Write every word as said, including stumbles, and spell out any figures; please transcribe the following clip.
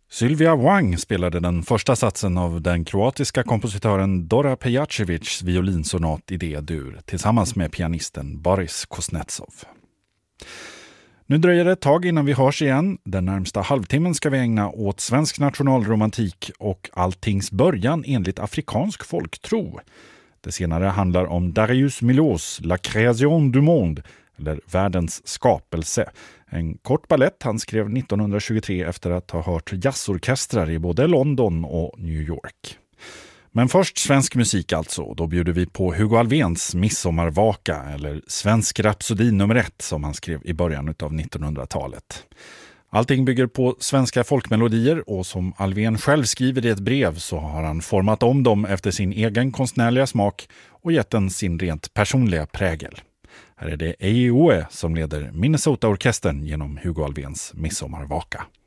Sylvia Wang spelade den första satsen av den kroatiska kompositören Dora Pejacevics violinsonat i D-dur tillsammans med pianisten Boris Kuznetsov. Nu dröjer det ett tag innan vi hörs igen. Den närmsta halvtimmen ska vi ägna åt svensk nationalromantik och alltings början enligt afrikansk folktro. Det senare handlar om Darius Milhaus La Création du Monde, eller Världens skapelse. En kort ballett han skrev nittonhundratjugotre efter att ha hört jazzorkestrar i både London och New York. Men först svensk musik alltså. Då bjuder vi på Hugo Alfvéns Midsommarvaka, eller Svensk rapsodi nummer ett som han skrev i början av nittonhundratalet. Allting bygger på svenska folkmelodier och som Alfvén själv skriver i ett brev så har han format om dem efter sin egen konstnärliga smak och gett den sin rent personliga prägel. Här är det E I O E som leder Minnesota-orkestern genom Hugo Alfvéns Midsommarvaka.